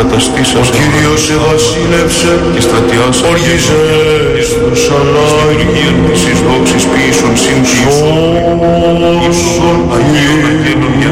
καταστήσας ο Κύριος ευασίλευσε και στρατιάς οργίζε στους ανάγκης της δόξης ποιήσων συμπτήσεων Ιησούν Αγίων Αγγέλων